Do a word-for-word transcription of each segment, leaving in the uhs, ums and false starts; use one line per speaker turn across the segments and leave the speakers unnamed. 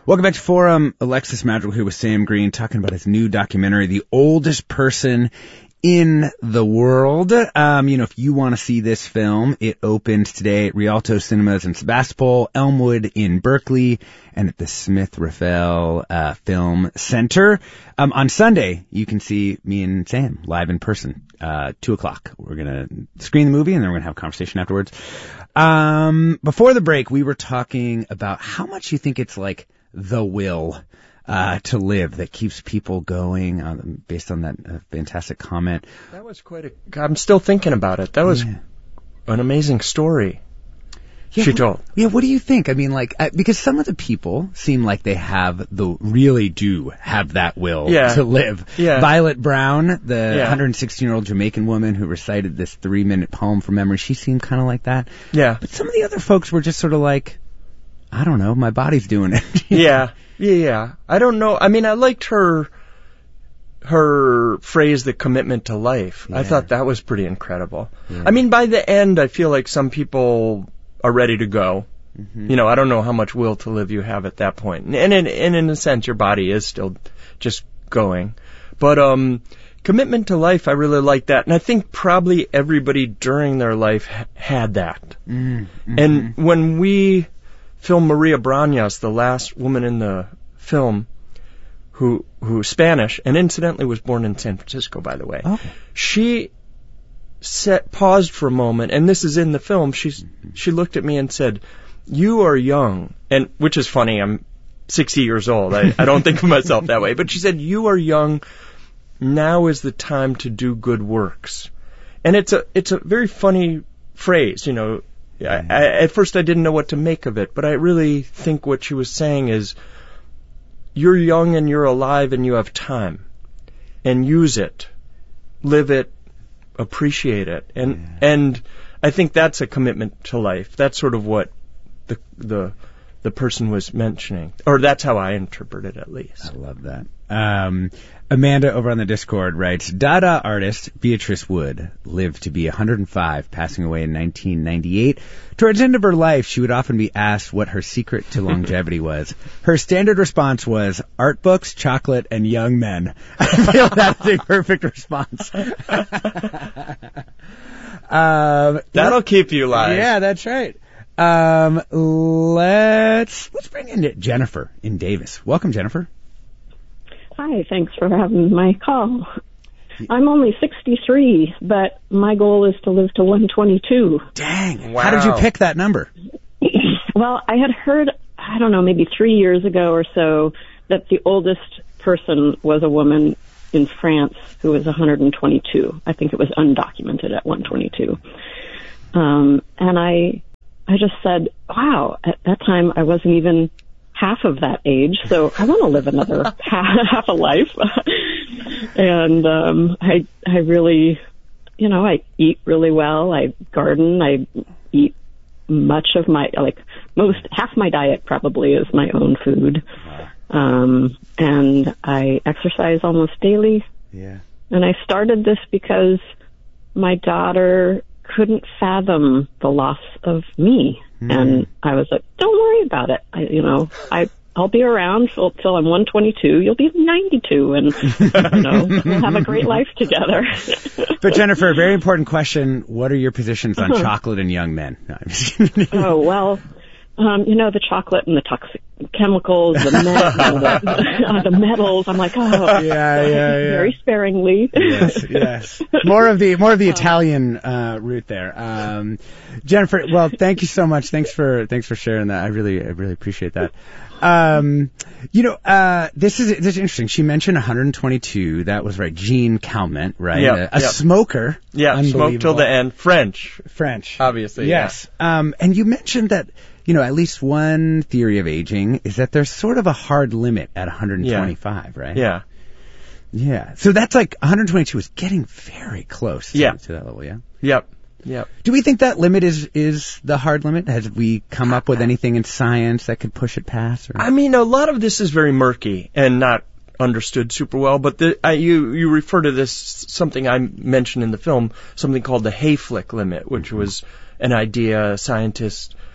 Welcome back to Forum. Alexis Madrigal here with Sam Green talking about his new documentary, The Oldest Person in the World. Um, you know, if you want to see this film, it opens today at Rialto Cinemas in Sebastopol, Elmwood in Berkeley, and at the Smith Raphael uh, Film Center. Um, on Sunday, you can see me and Sam live in person, uh, two o'clock. We're going to screen the movie, and then we're going to have a conversation afterwards. Um, before the break, we were talking about how much you think it's like the will uh, to live that keeps people going, uh, based on that uh, fantastic comment.
That was quite a... I'm still thinking about it. That was yeah. an amazing story
yeah,
she told.
Yeah, what do you think? I mean, like, uh, because some of the people seem like they have the, really do have that will
yeah.
to live.
Yeah.
Violet Brown, the
yeah.
one hundred sixteen-year-old Jamaican woman who recited this three-minute poem from memory, she seemed kind of like that.
Yeah.
But some of the other folks were just sort of like, I don't know, my body's doing it.
yeah, yeah, yeah. I don't know. I mean, I liked her her phrase, the commitment to life. Yeah. I thought that was pretty incredible. Yeah. I mean, by the end, I feel like some people are ready to go. Mm-hmm. You know, I don't know how much will to live you have at that point. And in, and in a sense, your body is still just going. But um, commitment to life, I really like that. And I think probably everybody during their life ha- had that. Mm-hmm. And when we... film Maria Brañas, the last woman in the film who who Spanish, and incidentally was born in San Francisco, by the way.
Oh.
She set, paused for a moment, and this is in the film. She's, she looked at me and said, "You are young," and which is funny. I'm sixty years old. I, I don't think of myself that way. But she said, "You are young. Now is the time to do good works," and it's a it's a very funny phrase, you know. I, I, at first I didn't know what to make of it, but I really think what she was saying is, you're young and you're alive and you have time, and use it, live it, appreciate it, and yeah. and I think that's a commitment to life. That's sort of what the the the person was mentioning, or that's how I interpret it, at least.
I love that. Um, Amanda over on the Discord writes, Dada artist Beatrice Wood lived to be one hundred five, passing away in nineteen ninety-eight. Towards the end of her life, she would often be asked what her secret to longevity was. Her standard response was art books, chocolate, and young men. I feel that's a perfect response. um,
That'll keep you alive.
Yeah, that's right. Um, let's let's bring in Jennifer in Davis. Welcome, Jennifer.
Hi, thanks for having my call. I'm only sixty-three, but my goal is to live to one twenty-two.
Dang.
Wow.
How did you pick that number?
Well, I had heard, I don't know, maybe three years ago or so, that the oldest person was a woman in France who was one hundred twenty-two. I think it was undocumented at one twenty-two. Um, and I, I just said, wow, at that time I wasn't even half of that age, so I want to live another half, half a life. And um, I, I really, you know, I eat really well. I garden. I eat much of my, like most, half my diet probably is my own food. Um, and I exercise almost daily.
Yeah.
And I started this because my daughter couldn't fathom the loss of me. Mm. And I was like, don't worry about it. I, you know, I, I'll be around till, till I'm one twenty-two. You'll be ninety-two, and, you know, we'll have a great life together.
But Jennifer, a very important question. What are your positions on uh-huh. chocolate and young men? No, I'm just kidding.
Oh, well, um, you know, the chocolate and the toxic chemicals, the, met- the, uh, the metals. I'm like, oh,
yeah, yeah, yeah.
very sparingly.
Yes, yes. More of the more of the Italian uh, route there. Um, Jennifer, well, thank you so much. Thanks for thanks for sharing that. I really I really appreciate that. Um, you know, uh, this is this is interesting. She mentioned one hundred twenty-two. That was right. Jean Calment, right?
Yeah,
a, a
yep.
smoker.
Yeah, smoked till the end. French.
French.
Obviously.
Yes.
Yeah.
Um, and you mentioned that, you know, at least one theory of aging is that there's sort of a hard limit at one hundred twenty-five,
yeah.
right?
Yeah.
Yeah. So that's like one hundred twenty-two is getting very close to,
yeah.
to that level, yeah?
Yep. Yep.
Do we think that limit is, is the hard limit? Has we come up with anything in science that could push it past? Or?
I mean, a lot of this is very murky and not understood super well, but the, I, you, you refer to this, something I mentioned in the film, something called the Hayflick limit, which mm-hmm. was an idea a scientist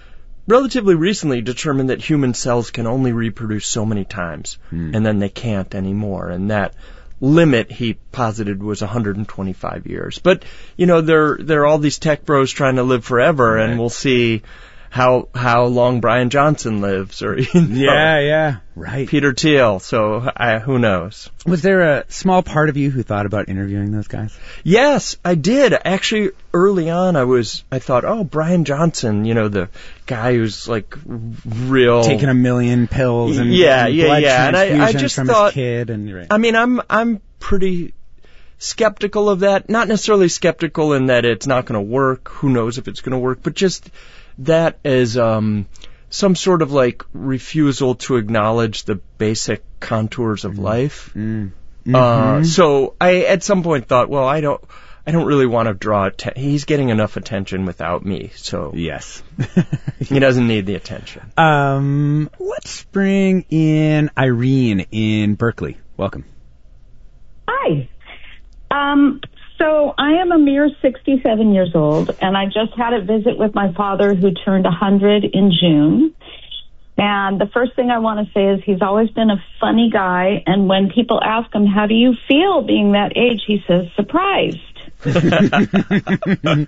relatively recently determined that human cells can only reproduce so many times,
Hmm.
and then they can't anymore. And that limit he posited was one hundred twenty-five years. But, you know, there there are all these tech bros trying to live forever,
Right.
and we'll see how how long Brian Johnson lives, or you know,
Yeah, yeah. Right.
Peter Thiel. So I, who knows?
Was there a small part of you who thought about interviewing those guys?
Yes, I did. Actually, early on, I was I thought, oh, Brian Johnson, you know, the guy who's like real
Taking a million pills and
Yeah,
and
yeah,
blood
yeah. And I- I
transfusions
just
from
thought-
his kid. And right.
I mean, I'm I'm pretty skeptical of that. Not necessarily skeptical in that it's not going to work. Who knows if it's going to work? But just that as um, some sort of like refusal to acknowledge the basic contours of life.
Mm.
Uh,
Mhm.
so I at some point thought, well, I don't. I don't really want to draw attention. He's getting enough attention without me, so
Yes.
he doesn't need the attention.
um, let's bring in Irene in Berkeley. Welcome.
Hi. Um, so I am a mere sixty-seven years old, and I just had a visit with my father who turned one hundred in June. And the first thing I want to say is he's always been a funny guy, and when people ask him, how do you feel being that age, he says, surprised. and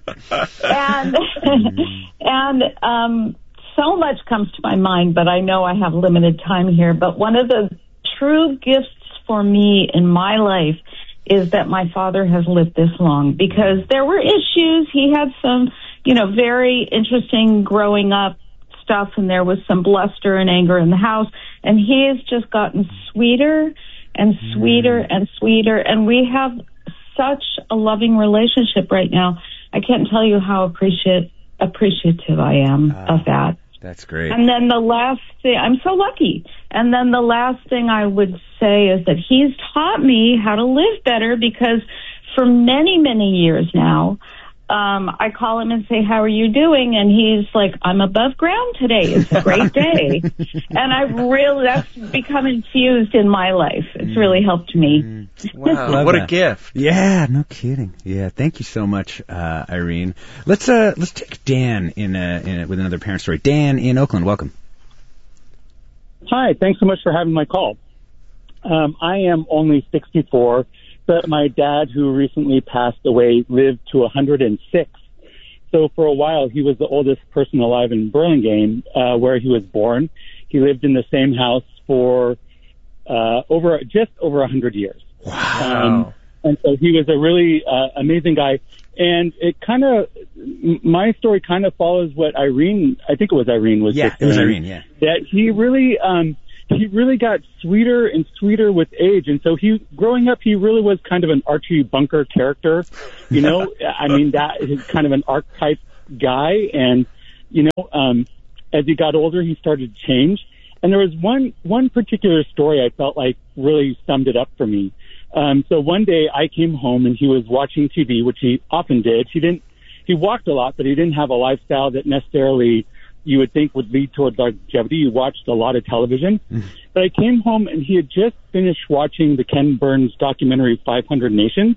and um, so much comes to my mind, but I know I have limited time here. But one of the true gifts for me in my life is that my father has lived this long, because there were issues. He had some, you know, very interesting growing up stuff, and there was some bluster and anger in the house, and he has just gotten sweeter and sweeter and sweeter, and we have such a loving relationship right now. I can't tell you how appreciate, appreciative I am
Uh,
of that.
That's great.
And then the last thing, I'm so lucky. And then the last thing I would say is that he's taught me how to live better, because for many, many years now, um, I call him and say, how are you doing? And he's like, I'm above ground today. It's a great day. And I really, that's become infused in my life. It's really helped me.
Wow,
Love
what a
that.
gift.
Yeah, no kidding. Yeah, thank you so much, uh, Irene. Let's uh, let's take Dan in, a, in a, with another parent story. Dan in Oakland, welcome.
Hi, thanks so much for having my call. Um, I am only sixty-four, but my dad, who recently passed away, lived to one hundred six. So for a while, he was the oldest person alive in Burlingame, uh, where he was born. He lived in the same house for uh, over just over one hundred years.
Wow.
Um, and so he was a really uh, amazing guy. And it kind of, my story kind of follows what Irene, I think it was Irene was
Yeah,
just
it was
saying,
Irene, yeah.
that he really, um, he really got sweeter and sweeter with age. And so he, growing up, he really was kind of an Archie Bunker character. You know, I mean, that is kind of an archetype guy. And, you know, um, as he got older, he started to change. And there was one, one particular story I felt like really summed it up for me. Um, so one day I came home and he was watching T V, which he often did. He didn't, he walked a lot, but he didn't have a lifestyle that necessarily you would think would lead towards longevity. He watched a lot of television. But I came home and he had just finished watching the Ken Burns documentary five hundred Nations.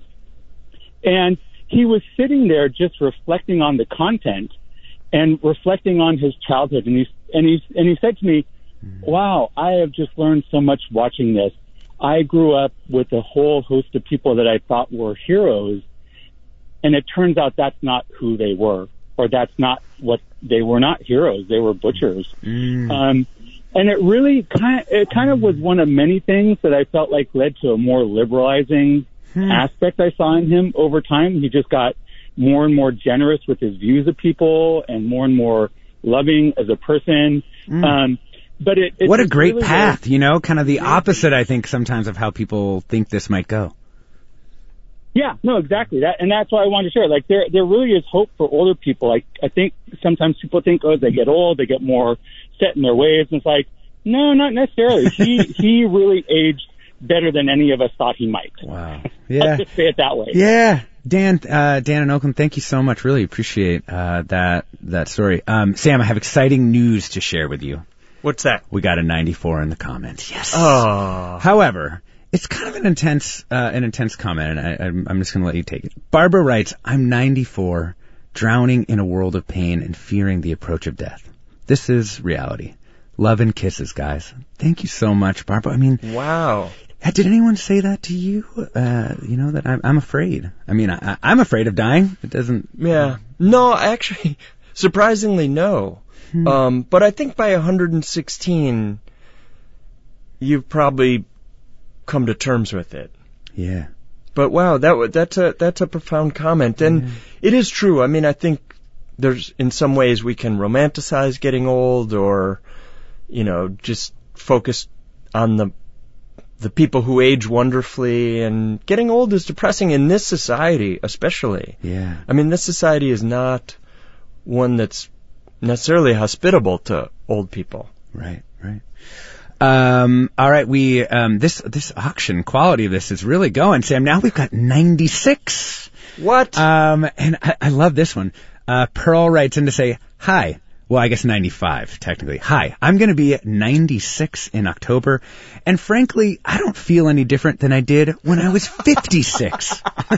And he was sitting there just reflecting on the content and reflecting on his childhood. And he, and he, and he said to me, wow, I have just learned so much watching this. I grew up with a whole host of people that I thought were heroes, and it turns out that's not who they were, or that's not what they were. Not heroes, they were butchers.
Mm.
Um, and it really kind of, it kind of was one of many things that I felt like led to a more liberalizing
Hmm.
aspect I saw in him over time. He just got more and more generous with his views of people, and more and more loving as a person.
Mm.
Um, But it, it
What a
just
great
really
path,
was-
you know, kind of the opposite, I think, sometimes of how people think this might go.
Yeah, no, exactly. That, and that's why I wanted to share. Like, there, there really is hope for older people. Like, I think sometimes people think, oh, as they get old, they get more set in their ways. And it's like, no, not necessarily. he, he really aged better than any of us thought he might.
Wow.
I'll
Yeah.
just say it that way.
Yeah. Dan, uh, Dan in Oakland, thank you so much. Really appreciate, uh, that, that story. Um, Sam, I have exciting news to share with you.
What's that?
We got a ninety-four in the comments. Yes.
Oh.
However, it's kind of an intense, uh, an intense comment, and I, I'm, I'm just going to let you take it. Barbara writes, I'm ninety-four, drowning in a world of pain and fearing the approach of death. This is reality. Love and kisses, guys. Thank you so much, Barbara. I mean,
Wow.
did anyone say that to you? Uh, you know, that I'm, I'm afraid. I mean, I, I'm afraid of dying. It doesn't...
Yeah. No, actually, surprisingly, no.
Hmm.
Um, but I think by one hundred sixteen, you've probably come to terms with it.
Yeah.
But wow, that w- that's a that's a profound comment, and
Yeah.
it is true. I mean, I think there's in some ways we can romanticize getting old, or you know, just focus on the the people who age wonderfully. And getting old is depressing in this society, especially.
Yeah.
I mean, this society is not one that's necessarily hospitable to old people.
Right, right. Um, all right, we um, this this auction quality of this is really going, Sam. Now we've got ninety-six.
What?
Um, and I, I love this one. Uh, Pearl writes in to say, hi. Well, I guess ninety-five, technically. Hi, I'm going to be ninety-six in October, and frankly, I don't feel any different than I did when I was fifty-six.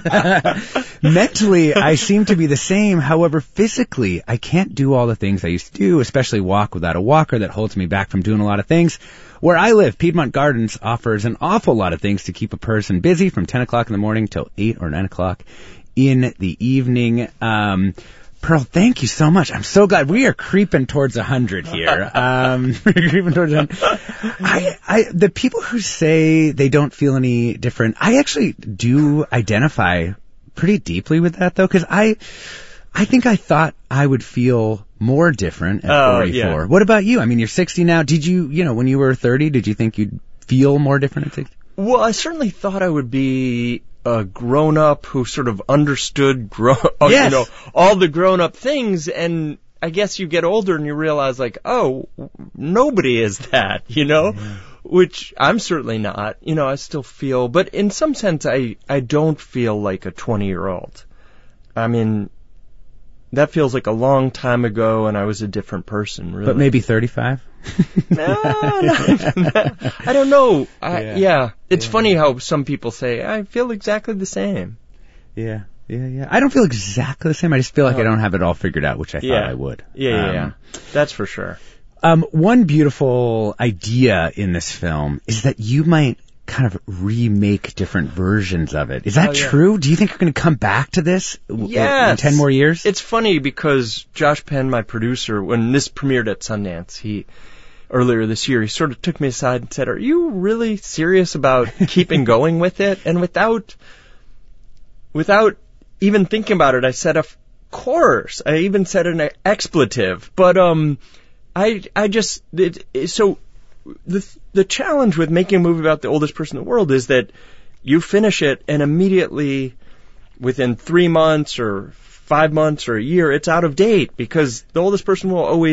Mentally, I seem to be the same. However, physically, I can't do all the things I used to do, especially walk without a walker that holds me back from doing a lot of things. Where I live, Piedmont Gardens offers an awful lot of things to keep a person busy from ten o'clock in the morning till eight or nine o'clock in the evening. Um, Pearl, thank you so much. I'm so glad we are creeping towards a hundred here. Um, we're creeping towards a hundred. I, I, the people who say they don't feel any different, I actually do identify pretty deeply with that, though, because I, I think I thought I would feel more different at
Oh,
forty-four.
yeah.
What about you? I mean, you're sixty now. Did you, you know, when you were thirty, did you think you'd feel more different at sixty?
Well, I certainly thought I would be a grown-up who sort of understood, grow, uh,
Yes.
you know, all the grown-up things, and I guess you get older and you realize, like, oh, nobody is that, you know,
Yeah.
which I'm certainly not. You know, I still feel, but in some sense, I I don't feel like a twenty-year-old. I mean, that feels like a long time ago, and I was a different person, really.
But maybe thirty-five?
No, not even that. I don't know. I,
Yeah.
yeah. It's
Yeah.
funny how some people say, I feel exactly the same.
Yeah, yeah, yeah. I don't feel exactly the same. I just feel like
Oh.
I don't have it all figured out, which I thought
Yeah.
I would.
Yeah, yeah,
Um,
yeah. That's for sure.
Um, one beautiful idea in this film is that you might kind of remake different versions of it. Is that
Oh, yeah.
true? Do you think you're going to come back to this w-
Yes.
in ten more years?
It's funny because Josh Penn, my producer, when this premiered at Sundance, he earlier this year, he sort of took me aside and said, are you really serious about keeping going with it? And without without even thinking about it, I said, of course. I even said an expletive. But um, I I just it, it, so the the challenge with making a movie about the oldest person in the world is that you finish it and immediately within three months or five months or a year, it's out of date because the oldest person will always